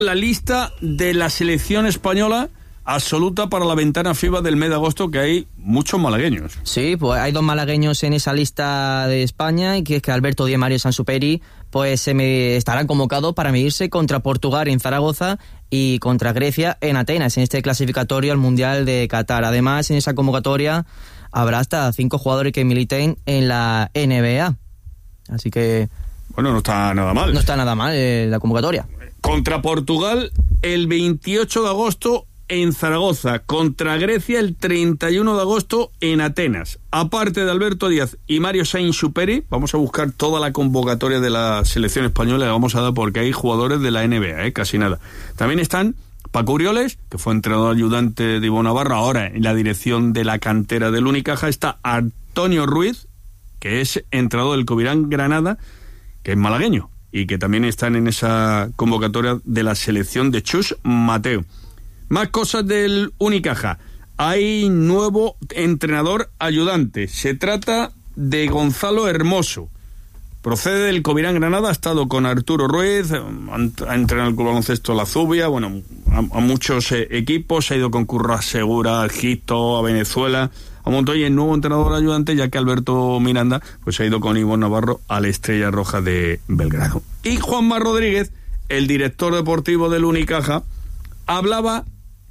La lista de la selección española absoluta para la ventana FIBA del mes de agosto, que hay muchos malagueños. Sí, pues hay 2 malagueños en esa lista de España, y que es que Alberto Di Mario y Sansuperi pues estarán convocados para medirse contra Portugal en Zaragoza y contra Grecia en Atenas, en este clasificatorio al Mundial de Qatar. Además, en esa convocatoria habrá hasta 5 jugadores que militen en la NBA. Así que... bueno, no está nada mal. No está nada mal la convocatoria. Contra Portugal el 28 de agosto en Zaragoza, contra Grecia el 31 de agosto en Atenas. Aparte de Alberto Díaz y Mario Sainz-Superi, vamos a buscar toda la convocatoria de la selección española y la vamos a dar porque hay jugadores de la NBA, casi nada. También están Paco Urioles, que fue entrenador ayudante de Ivo Navarro, ahora en la dirección de la cantera del Unicaja. Está Antonio Ruiz, que es entrenador del Covirán Granada, que es malagueño, y que también están en esa convocatoria de la selección de Chus Mateo. Más cosas del Unicaja. Hay nuevo entrenador ayudante. Se trata de Gonzalo Hermoso. Procede del Covirán Granada, ha estado con Arturo Ruiz, ha entrenado el Club Baloncesto La Zubia, bueno, a muchos equipos, ha ido con Curra Segura a Egipto, a Venezuela, a Montoya, el nuevo entrenador ayudante, ya que Alberto Miranda pues ha ido con Ivo Navarro a la Estrella Roja de Belgrado. Y Juanma Rodríguez, el director deportivo del Unicaja, hablaba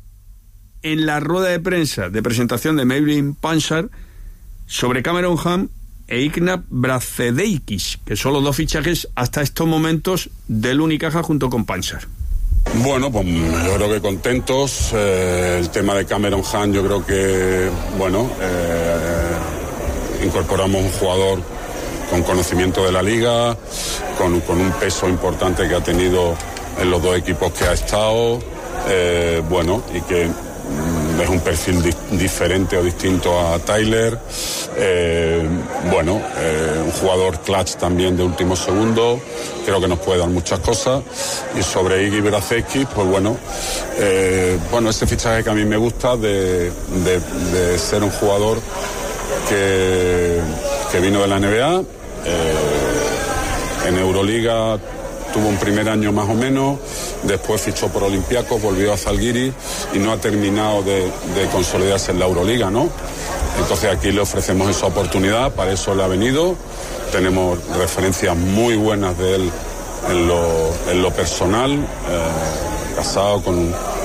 en la rueda de prensa de presentación de Melvin Panchar sobre Cameron Hunt e Ignat Brazedeikis, que son los 2 fichajes hasta estos momentos del Unicaja junto con Panchar. Bueno, pues yo creo que contentos. El tema de Cameron Hunt, yo creo que, bueno, incorporamos un jugador con conocimiento de la liga, con un peso importante que ha tenido en los 2 equipos que ha estado, bueno, y que es un perfil diferente o distinto a Tyler. Bueno, un jugador clutch también de último segundo, creo que nos puede dar muchas cosas. Y sobre Iggy Brazedeikis, pues bueno, ese fichaje que a mí me gusta de ser un jugador que vino de la NBA, en Euroliga tuvo un primer año más o menos, después fichó por Olympiacos, volvió a Zalgiris y no ha terminado de consolidarse en la Euroliga, ¿no? Entonces aquí le ofrecemos esa oportunidad, para eso le ha venido. Tenemos referencias muy buenas de él en lo personal, casado con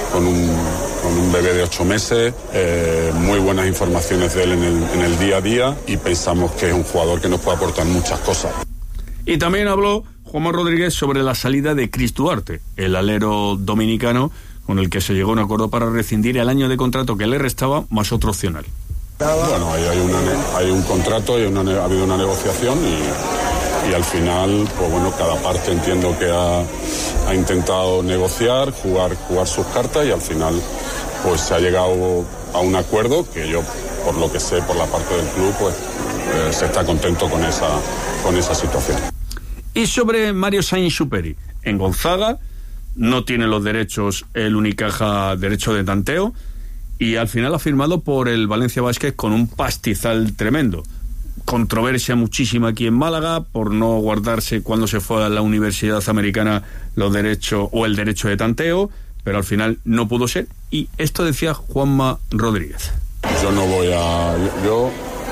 un bebé de 8 meses, muy buenas informaciones de él en el día a día, y pensamos que es un jugador que nos puede aportar muchas cosas. Y también habló Juanma Rodríguez sobre la salida de Chris Duarte, el alero dominicano con el que se llegó a un acuerdo para rescindir el año de contrato que le restaba más otro opcional. Bueno, hay un contrato, ha habido una negociación y al final, pues bueno, cada parte entiendo que ha intentado negociar, jugar sus cartas, y al final pues se ha llegado a un acuerdo que yo, por lo que sé por la parte del club, pues se está contento con esa situación. Y sobre Mario Sainz-Superi, en Gonzaga no tiene los derechos el Unicaja, derecho de tanteo, y al final ha firmado por el Valencia Basket con un pastizal tremendo. Controversia muchísima aquí en Málaga por no guardarse cuando se fue a la Universidad Americana los derechos o el derecho de tanteo, pero al final no pudo ser, y esto decía Juanma Rodríguez. Yo no voy a... Yo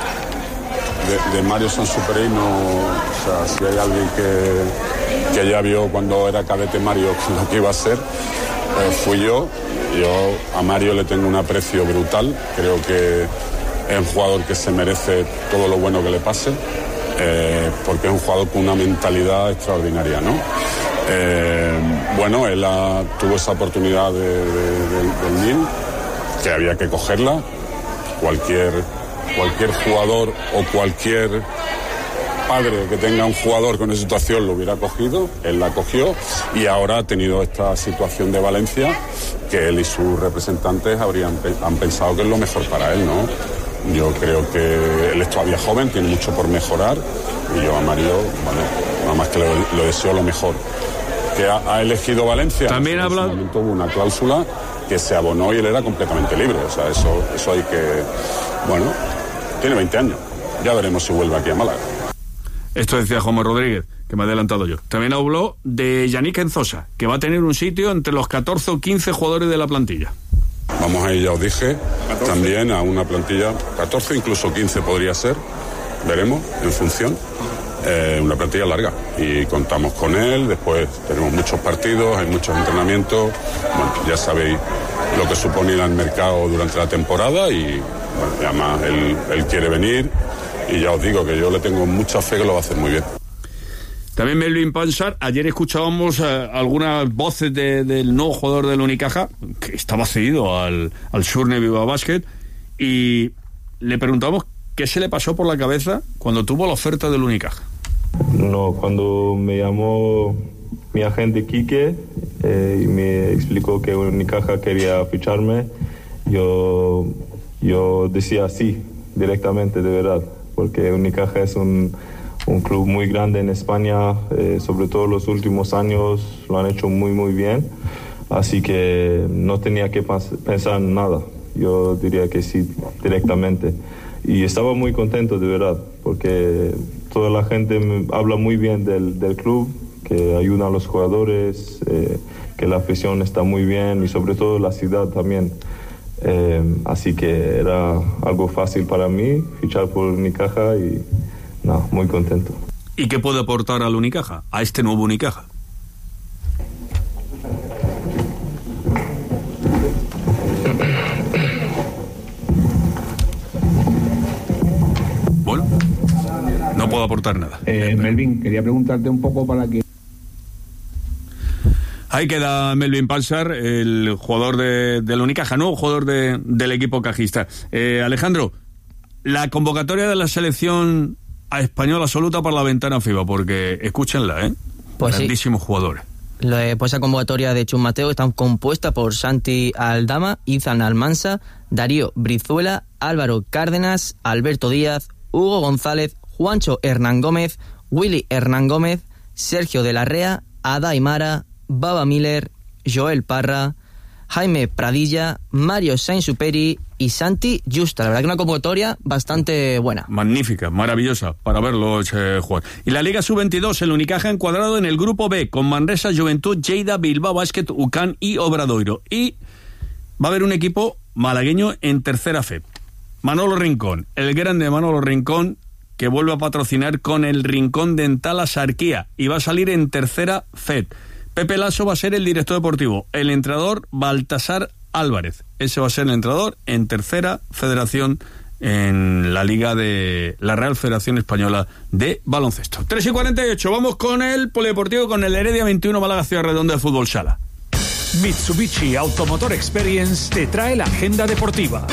de Mario Sainz-Superi no... O sea, si hay alguien que ya vio cuando era cadete Mario lo que iba a ser, fui yo. Yo a Mario le tengo un aprecio brutal, creo que es un jugador que se merece todo lo bueno que le pase, porque es un jugador con una mentalidad extraordinaria, ¿no? Bueno, él tuvo esa oportunidad del NIL, que había que cogerla. Cualquier jugador o cualquier padre que tenga un jugador con esa situación lo hubiera cogido, él la cogió, y ahora ha tenido esta situación de Valencia que él y sus representantes han pensado que es lo mejor para él, ¿no? Yo creo que él es todavía joven, tiene mucho por mejorar, y yo a Mario, bueno, nada más que le deseo lo mejor. Que ha elegido Valencia. También en ese momento hubo una cláusula que se abonó y él era completamente libre, o sea, eso hay que... Bueno, tiene 20 años, ya veremos si vuelve aquí a Málaga. Esto decía Juanma Rodríguez. que me he adelantado yo. También habló de Yannick Enzosa, que va a tener un sitio entre los 14 o 15 jugadores de la plantilla. Vamos a ir, ya os dije, 14. También a una plantilla, 14, incluso 15 podría ser, veremos, en función. Una plantilla larga y contamos con él. Después tenemos muchos partidos, hay muchos entrenamientos. Bueno, ya sabéis lo que supone ir al mercado durante la temporada y bueno, además él quiere venir y ya os digo que yo le tengo mucha fe que lo va a hacer muy bien. También Melvin Pansar, ayer escuchábamos algunas voces del nuevo jugador del Unicaja, que estaba cedido al Surne Viva Basket, y le preguntamos qué se le pasó por la cabeza cuando tuvo la oferta del Unicaja. No, cuando me llamó mi agente Quique y me explicó que Unicaja quería ficharme, yo decía sí, directamente, de verdad, porque Unicaja es un club muy grande en España, sobre todo los últimos años lo han hecho muy muy bien, así que no tenía que pensar en nada, yo diría que sí, directamente. Y estaba muy contento, de verdad, porque toda la gente me habla muy bien del club, que ayuda a los jugadores, que la afición está muy bien y sobre todo la ciudad también. Así que era algo fácil para mí fichar por Unicaja y muy contento. ¿Y qué puede aportar al Unicaja, a este nuevo Unicaja? Bueno, no puedo aportar nada. Melvin, quería preguntarte un poco para que... Ahí queda Melvin Pansar, el jugador del Unicaja, nuevo jugador del equipo cajista. Alejandro, la convocatoria de la selección española absoluta para la ventana FIBA, porque escúchenla, pues grandísimos sí. Jugadores. Pues esa convocatoria de Chus Mateo está compuesta por Santi Aldama, Izan Almansa, Darío Brizuela, Álvaro Cárdenas, Alberto Díaz, Hugo González, Juancho Hernán Gómez, Willy Hernán Gómez, Sergio de la Rea, Ada Aymara, Baba Miller, Joel Parra, Jaime Pradilla, Mario Sainz-Superi y Santi Justa. La verdad que una convocatoria bastante buena. Magnífica, maravillosa, para verlos jugar. Y la Liga Sub-22, el Unicaja encuadrado en el grupo B, con Manresa, Juventud, Lleida, Bilbao Basket, UCAN y Obradoiro. Y va a haber un equipo malagueño en tercera FEP. Manolo Rincón, el grande Manolo Rincón, que vuelve a patrocinar con el Rincón Dental Asarquía y va a salir en tercera FED. Pepe Lasso va a ser el director deportivo, el entrenador Baltasar Álvarez. Ese va a ser el entrenador en tercera federación en la Liga de la Real Federación Española de Baloncesto. 3:48, vamos con el polideportivo, con el Heredia 21 Málaga Ciudad Redonda de Fútbol Sala. Mitsubishi Automotor Experience te trae la agenda deportiva.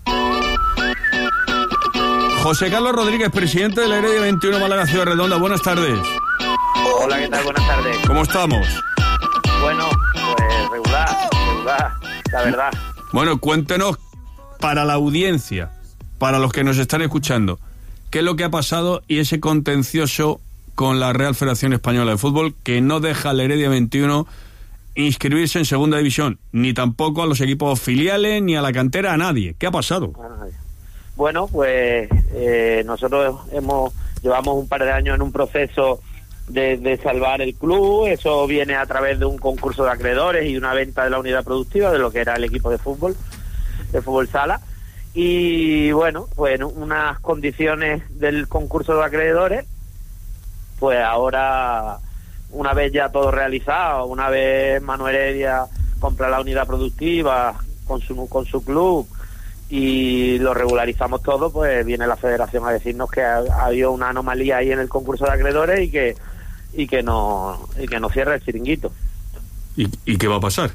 José Carlos Rodríguez, presidente de la Heredia 21 Málaga Ciudad Redonda, buenas tardes. Hola, ¿qué tal? Buenas tardes. ¿Cómo estamos? Bueno, pues regular, la verdad. Bueno, cuéntenos, para la audiencia, para los que nos están escuchando, qué es lo que ha pasado y ese contencioso con la Real Federación Española de Fútbol, que no deja a la Heredia 21 inscribirse en segunda división, ni tampoco a los equipos filiales, ni a la cantera, a nadie. ¿Qué ha pasado? Bueno, pues nosotros llevamos un par de años en un proceso de salvar el club. Eso viene a través de un concurso de acreedores y una venta de la unidad productiva de lo que era el equipo de fútbol sala. Y bueno, pues en unas condiciones del concurso de acreedores, pues ahora, una vez ya todo realizado, una vez Manu Heredia compra la unidad productiva con su club y lo regularizamos todo, pues viene la federación a decirnos que ha habido una anomalía ahí en el concurso de acreedores y que no cierre el chiringuito. ¿Y qué va a pasar?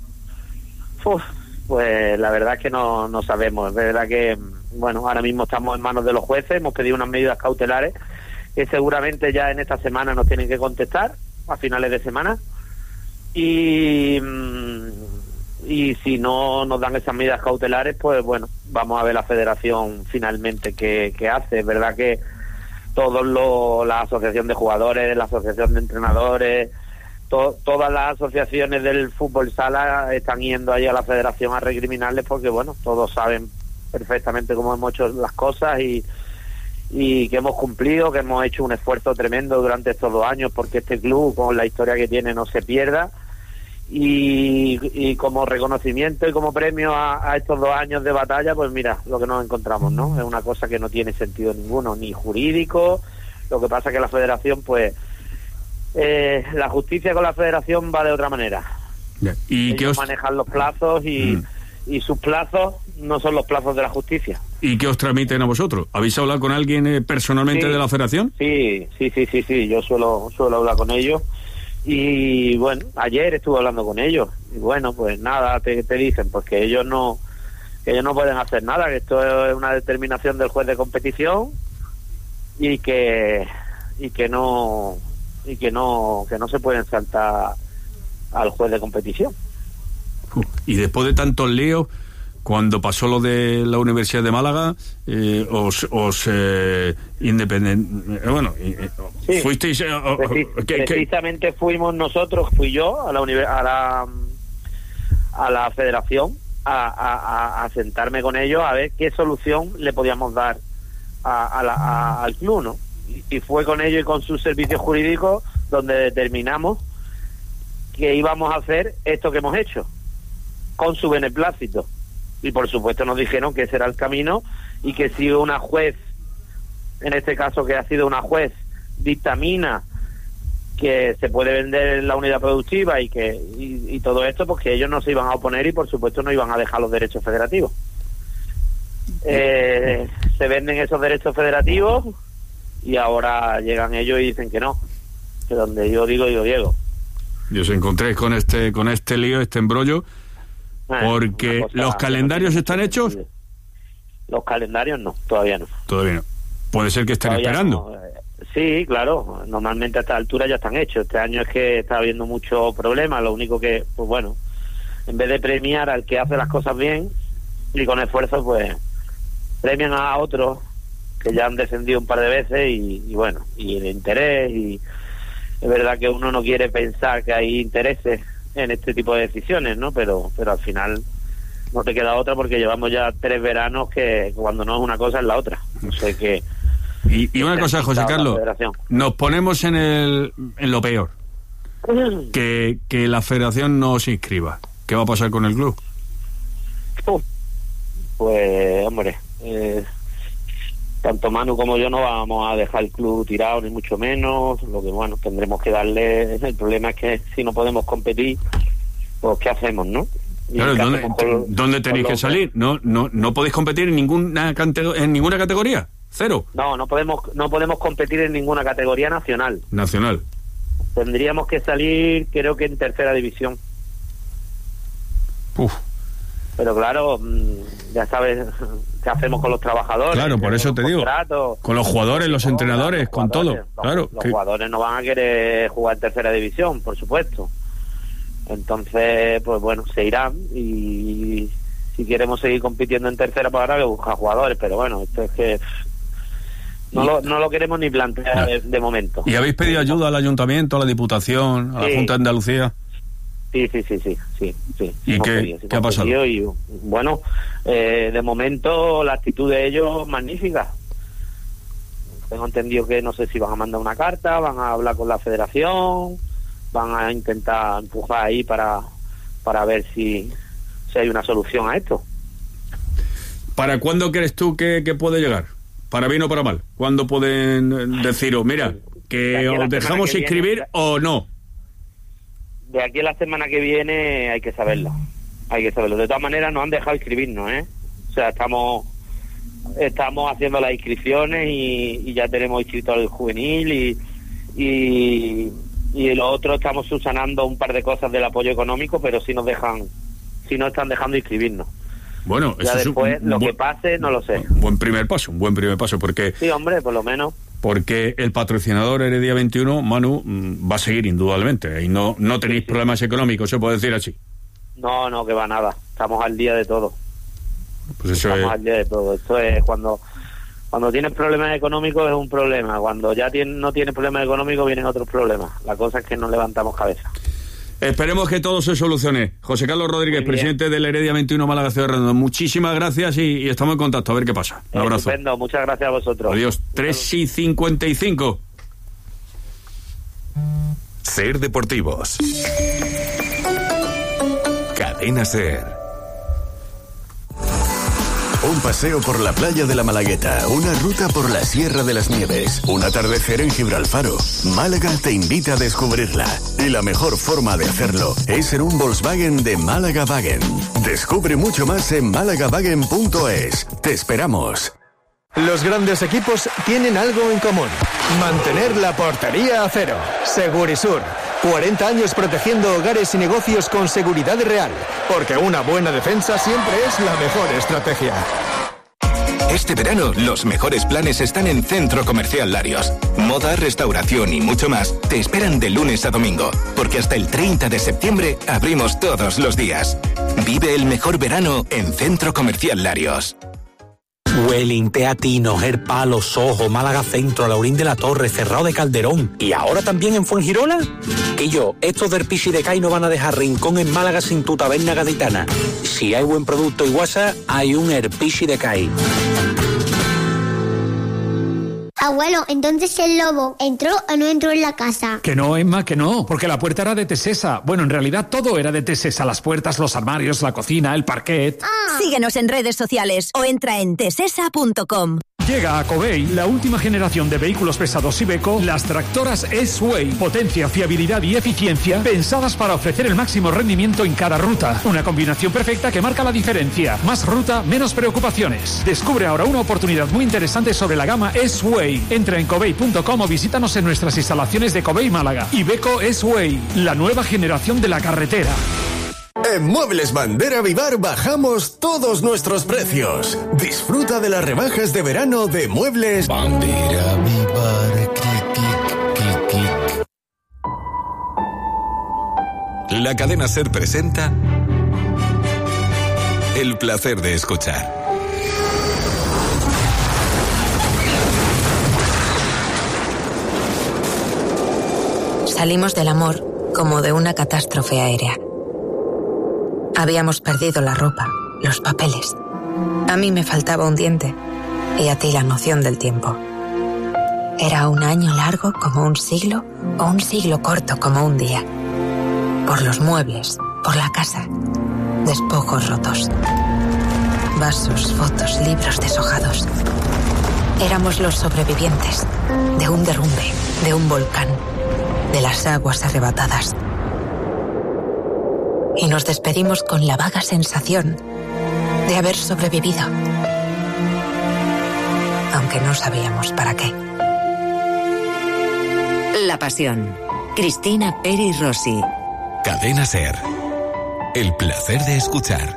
Pues la verdad es que no sabemos. Es verdad que, bueno, ahora mismo estamos en manos de los jueces, hemos pedido unas medidas cautelares que seguramente ya en esta semana nos tienen que contestar, a finales de semana, y si no nos dan esas medidas cautelares, pues bueno, vamos a ver la federación finalmente qué hace. Es verdad que la asociación de jugadores, la asociación de entrenadores, todas las asociaciones del fútbol sala están yendo ahí a la federación a recriminarles, porque bueno, todos saben perfectamente cómo hemos hecho las cosas y y que hemos cumplido, que hemos hecho un esfuerzo tremendo durante estos 2 años porque este club, con la historia que tiene, no se pierda. Y como reconocimiento y como premio a estos 2 años de batalla, pues mira lo que nos encontramos, ¿no? Es una cosa que no tiene sentido ninguno, ni jurídico. Lo que pasa es que la federación, pues la justicia con la federación va de otra manera. ¿Y ellos manejan los plazos y sus plazos no son los plazos de la justicia. ¿Y qué os transmiten a vosotros? ¿Habéis hablado con alguien personalmente de la federación? Sí, yo suelo hablar con ellos. Y bueno, ayer estuve hablando con ellos y bueno, pues nada, te dicen pues que ellos no pueden hacer nada, que esto es una determinación del juez de competición y que no se pueden saltar al juez de competición. Y después de tantos líos, cuando pasó lo de la Universidad de Málaga, fuisteis... Precisamente fuimos nosotros, fui yo a la federación a sentarme con ellos a ver qué solución le podíamos dar al club, ¿no? Y fue con ellos y con sus servicios jurídicos donde determinamos que íbamos a hacer esto que hemos hecho, con su beneplácito. Y por supuesto nos dijeron que ese era el camino y que si una juez, en este caso que ha sido una juez, dictamina que se puede vender la unidad productiva y todo esto, pues que ellos no se iban a oponer y por supuesto no iban a dejar los derechos federativos. Se venden esos derechos federativos y ahora llegan ellos y dicen que no, que donde yo digo, yo llego. Y os encontréis con este lío, este embrollo. Porque los calendarios están hechos. Los calendarios no, todavía no. Todavía no. Puede ser que estén esperando. No. Sí, claro, normalmente a esta altura ya están hechos. Este año es que está habiendo muchos problemas. Lo único que, pues bueno, en vez de premiar al que hace las cosas bien y con esfuerzo, pues premian a otros que ya han descendido un par de veces y bueno, y el interés. Y es verdad que uno no quiere pensar que hay intereses en este tipo de decisiones, ¿no? Pero al final no te queda otra porque llevamos ya 3 veranos que cuando no es una cosa es la otra. No sé qué. Y una cosa, José Carlos, nos ponemos en lo peor, que la federación no se inscriba. ¿Qué va a pasar con el club? Pues, hombre, tanto Manu como yo no vamos a dejar el club tirado, ni mucho menos. Lo que, bueno, tendremos que darle... El problema es que si no podemos competir, pues ¿qué hacemos, no? Claro, ¿dónde tenéis que salir? ¿No podéis competir en ninguna categoría? ¿Cero? No podemos competir en ninguna categoría nacional. Nacional. Tendríamos que salir, creo que en 3ª división. Uf. Pero claro, ya sabes qué hacemos con los trabajadores. Claro, por eso te digo. Con los jugadores, los entrenadores, con todo. Claro. Los jugadores no van a querer jugar en 3ª división, por supuesto. Entonces, pues bueno, se irán y si queremos seguir compitiendo en 3ª, pues habrá que buscar jugadores. Pero bueno, esto es que no lo queremos ni plantear de momento. ¿Y habéis pedido ayuda al Ayuntamiento, a la Diputación, a la Junta de Andalucía? Sí. ¿Y qué ha pasado? Y bueno, de momento la actitud de ellos magnífica. Tengo entendido que no sé si van a mandar una carta, van a hablar con la federación, van a intentar empujar ahí para ver si hay una solución a esto. ¿Para cuándo crees tú que puede llegar? ¿Para bien o para mal? ¿Cuándo pueden deciros, mira, que os dejamos inscribir o no? De aquí a la semana que viene hay que saberlo. De todas maneras nos han dejado inscribirnos, O sea, estamos haciendo las inscripciones y ya tenemos inscrito al juvenil y lo otro estamos subsanando un par de cosas del apoyo económico, pero si nos están dejando inscribirnos. Bueno, ya eso después es que pase no lo sé. Un buen primer paso, porque... Sí, hombre, por lo menos. Porque el patrocinador Heredia 21, Manu, va a seguir indudablemente. Y no tenéis problemas económicos, se puede decir así. No, que va nada. Estamos al día de todo. Pues eso Estamos al día de todo. Esto es cuando tienes problemas económicos es un problema. Cuando ya no tienes problemas económicos vienen otros problemas. La cosa es que no levantamos cabeza. Esperemos que todo se solucione. José Carlos Rodríguez, presidente del Heredia 21 Málaga Ciudad Redondo, muchísimas gracias y estamos en contacto, a ver qué pasa. Un abrazo. Estupendo, muchas gracias a vosotros. Adiós. 3:55. Ser Deportivos. Cadena Ser. Un paseo por la playa de la Malagueta, una ruta por la Sierra de las Nieves, un atardecer en Gibralfaro. Málaga te invita a descubrirla. Y la mejor forma de hacerlo es en un Volkswagen de Málaga Wagen. Descubre mucho más en malagavagen.es. Te esperamos. Los grandes equipos tienen algo en común: mantener la portería a cero. Segurisur, 40 años protegiendo hogares y negocios con seguridad real, porque una buena defensa siempre es la mejor estrategia. Este verano, los mejores planes están en Centro Comercial Larios. Moda, restauración y mucho más te esperan de lunes a domingo, porque hasta el 30 de septiembre abrimos todos los días. Vive el mejor verano en Centro Comercial Larios. Welling, Teatino, Herpalo, Soho, Málaga Centro, Laurín de la Torre, Cerrado de Calderón y ahora también en Fuengirola. Que estos del Pichi de Cai no van a dejar rincón en Málaga sin tu taberna gaditana. Si hay buen producto y guasa, hay un Herpichi de Cai. Abuelo, entonces el lobo ¿entró o no entró en la casa? Que no, Emma, que no, porque la puerta era de Tesesa. Bueno, en realidad todo era de Tesesa: las puertas, los armarios, la cocina, el parquet. Síguenos en redes sociales o entra en tesesa.com. Llega a Covey la última generación de vehículos pesados Iveco, las tractoras S-Way. Potencia, fiabilidad y eficiencia pensadas para ofrecer el máximo rendimiento en cada ruta. Una combinación perfecta que marca la diferencia. Más ruta, menos preocupaciones. Descubre ahora una oportunidad muy interesante sobre la gama S-Way. Entra en covey.com o visítanos en nuestras instalaciones de Covey Málaga. Iveco S-Way, la nueva generación de la carretera. En Muebles Bandera Vivar bajamos todos nuestros precios. Disfruta de las rebajas de verano de Muebles Bandera Vivar. La cadena Ser presenta El placer de escuchar. Salimos del amor como de una catástrofe aérea. Habíamos perdido la ropa, los papeles. A mí me faltaba un diente y a ti la noción del tiempo. Era un año largo como un siglo o un siglo corto como un día. Por los muebles, por la casa, despojos rotos. Vasos, fotos, libros deshojados. Éramos los sobrevivientes de un derrumbe, de un volcán, de las aguas arrebatadas. Y nos despedimos con la vaga sensación de haber sobrevivido, aunque no sabíamos para qué. La pasión. Cristina Peri Rossi. Cadena Ser. El placer de escuchar.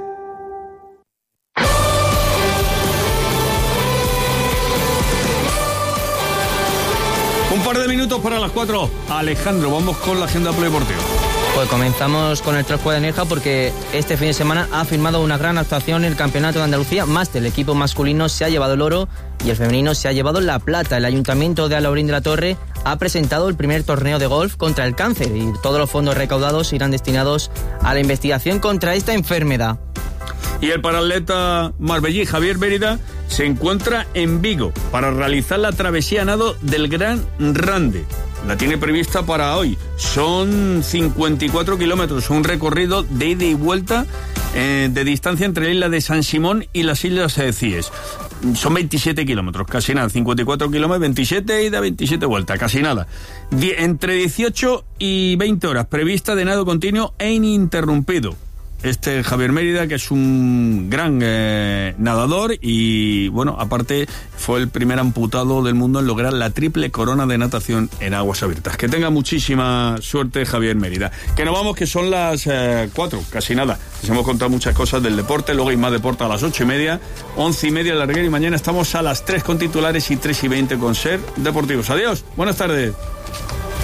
Un par de minutos para las 4. Alejandro, vamos con la agenda polideportiva. Pues comenzamos con el Trascua de Nerja porque este fin de semana ha firmado una gran actuación en el Campeonato de Andalucía Máster. El equipo masculino se ha llevado el oro y el femenino se ha llevado la plata. El Ayuntamiento de Alaurín de la Torre ha presentado el primer torneo de golf contra el cáncer y todos los fondos recaudados irán destinados a la investigación contra esta enfermedad. Y el paratleta marbellí Javier Mérida se encuentra en Vigo para realizar la travesía a nado del Gran Rande. La tiene prevista para hoy. Son 54 kilómetros, un recorrido de ida y vuelta de distancia entre la isla de San Simón y las islas Cíes. Son 27 kilómetros, casi nada. 54 kilómetros, 27 ida, 27 vuelta, casi nada. Entre 18 y 20 horas, prevista de nado continuo e ininterrumpido. Javier Mérida, que es un gran nadador y, bueno, aparte fue el primer amputado del mundo en lograr la triple corona de natación en aguas abiertas. Que tenga muchísima suerte Javier Mérida. Que nos vamos, que son las 4, casi nada. Les hemos contado muchas cosas del deporte, luego hay más deporte a las 8:30, 11:30 larguero y mañana estamos a las 3 con titulares y 3:20 con Ser Deportivos. Adiós, buenas tardes.